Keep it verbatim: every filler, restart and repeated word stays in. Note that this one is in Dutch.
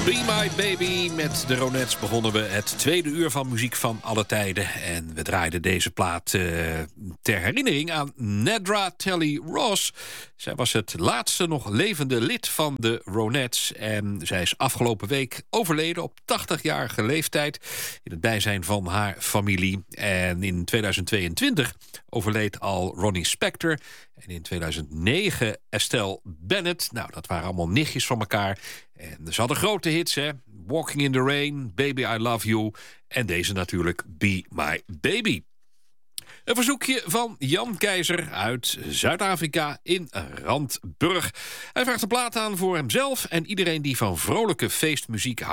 Be My Baby. Met de Ronettes begonnen we het tweede uur van Muziek van alle tijden. En we draaiden deze plaat uh, ter herinnering aan Nedra Talley Ross. Zij was het laatste nog levende lid van de Ronettes. En zij is afgelopen week overleden op tachtigjarige leeftijd. In het bijzijn van haar familie. En in tweeduizend tweeëntwintig overleed al Ronnie Spector. En in tweeduizend negen Estelle Bennett. Nou, dat waren allemaal nichtjes van elkaar. En ze hadden grote hits, hè. Walking in the Rain, Baby I Love You. En deze natuurlijk, Be My Baby. Een verzoekje van Jan Keizer uit Zuid-Afrika in Randburg. Hij vraagt een plaat aan voor hemzelf en iedereen die van vrolijke feestmuziek houdt.